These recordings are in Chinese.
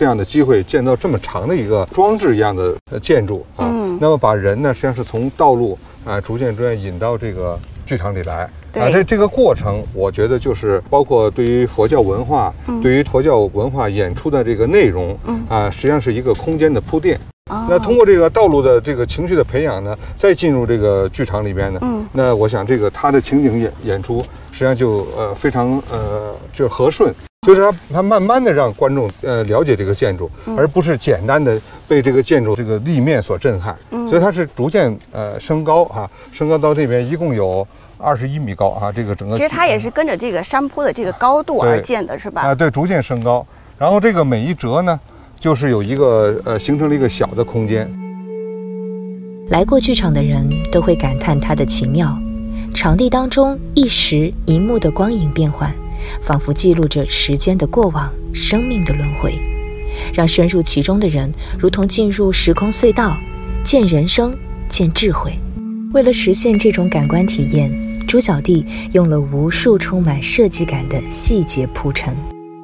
这样的机会建造这么长的一个装置一样的建筑啊。那么把人呢，实际上是从道路逐渐引到这个剧场里来。这个过程，我觉得就是包括对于佛教文化，对于佛教文化演出的这个内容，实际上是一个空间的铺垫。那通过这个道路的这个情绪的培养呢，再进入这个剧场里边呢，那我想这个它的情景演出实际上就非常就和顺。就是它慢慢的让观众了解这个建筑，而不是简单的被这个建筑这个立面所震撼。所以它是逐渐升高升高到这边一共有21米高这个整个。 其实它也是跟着这个山坡的这个高度而建的，是吧？ 对，逐渐升高。然后这个每一折呢，就是有一个形成了一个小的空间。 来过剧场的人都会感叹它的奇妙，场地当中一时一幕的光影变换，仿佛记录着时间的过往，生命的轮回，让深入其中的人如同进入时空隧道，见人生，见智慧。为了实现这种感官体验，朱小弟用了无数充满设计感的细节铺陈。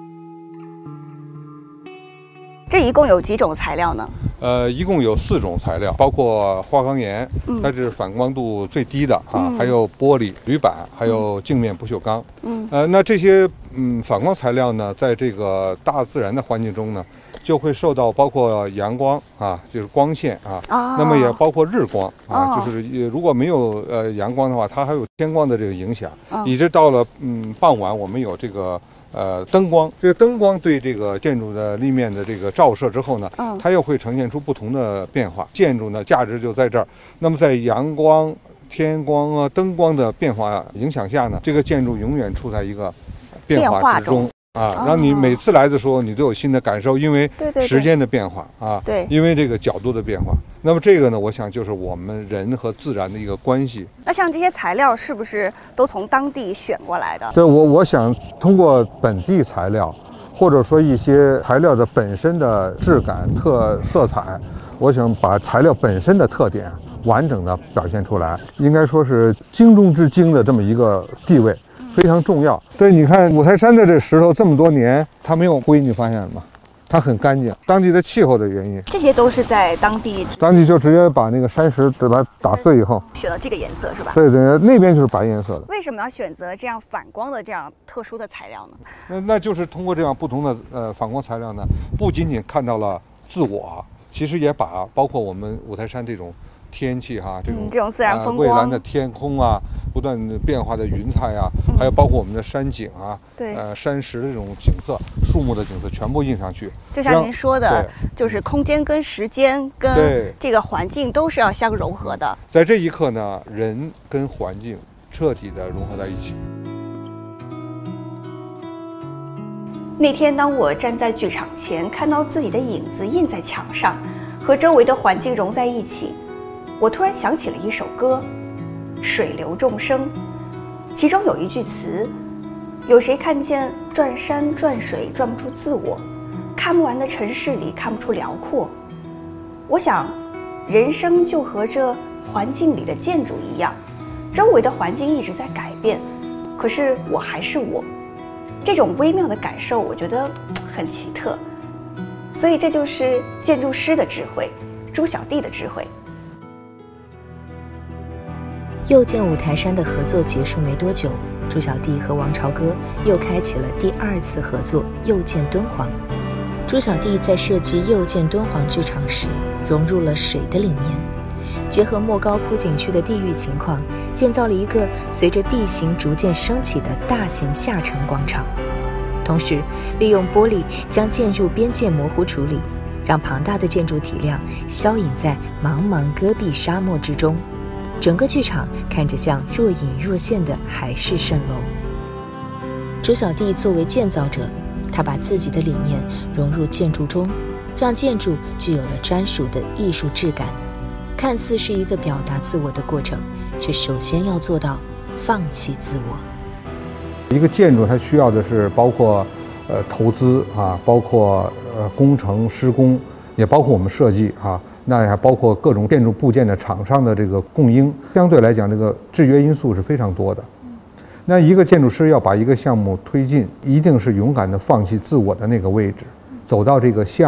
这一共有几种材料呢？ 一共有4种材料，包括花岗岩，它是反光度最低的还有玻璃、铝板，还有镜面不锈钢。那这些反光材料呢，在这个大自然的环境中呢，就会受到包括阳光就是光线那么也包括日光就是如果没有阳光的话，它还有天光的这个影响，一直到了傍晚，我们有这个灯光，这个灯光对这个建筑的立面的这个照射之后呢，它又会呈现出不同的变化。建筑呢，价值就在这儿。那么在阳光、天光灯光的变化影响下呢，这个建筑永远处在一个变化之中。让你每次来的时候，你都有新的感受，因为时间的变化对， 因为这个角度的变化。那么这个呢，我想就是我们人和自然的一个关系。 那像这些材料是不是都从当地选过来的？ 对，我想通过本地材料，或者说一些材料的本身的质感、色彩，我想把材料本身的特点完整的表现出来，应该说是精中之精的这么一个地位。非常重要。对，你看五台山的这石头这么多年，它没有灰，你发现了吗？它很干净，当地的气候的原因。 这些都是在当地就直接把那个山石把它打碎以后， 选了这个颜色是吧？ 对，那边就是白颜色的。 为什么要选择这样反光的这样特殊的材料呢？ 那就是通过这样不同的反光材料呢，不仅仅看到了自我，其实也把包括我们五台山这种天气这种自然风光， 蔚蓝的天空不断变化的云彩还有包括我们的山景对， 山石的这种景色、树木的景色全部印上去。 就像您说的，就是空间跟时间跟这个环境都是要相融合的。 在这一刻呢，人跟环境彻底的融合在一起。 那天当我站在剧场前，看到自己的影子印在墙上，和周围的环境融在一起，我突然想起了一首歌《水流众生》，其中有一句词：有谁看见转山转水转不出自我，看不完的城市里看不出辽阔。我想人生就和这环境里的建筑一样，周围的环境一直在改变，可是我还是我。这种微妙的感受我觉得很奇特，所以这就是建筑师的智慧，朱小弟的智慧。 又见五台山的合作结束没多久，朱小弟和王朝歌又开启了第2次合作又见敦煌。朱小弟在设计又见敦煌剧场时融入了水的理念，结合莫高窟景区的地域情况，建造了一个随着地形逐渐升起的大型下沉广场，同时利用玻璃将建筑边界模糊处理，让庞大的建筑体量消隐在茫茫戈壁沙漠之中，整个剧场看着像若隐若现的海市蜃楼。朱小弟作为建造者，他把自己的理念融入建筑中，让建筑具有了专属的艺术质感。看似是一个表达自我的过程，却首先要做到放弃自我。 一个建筑它需要的是包括投资包括工程施工，也包括我们设计那还包括各种建筑部件的厂商的这个供应，相对来讲这个制约因素是非常多的。那一个建筑师要把一个项目推进，一定是勇敢的放弃自我的那个位置，走到这个项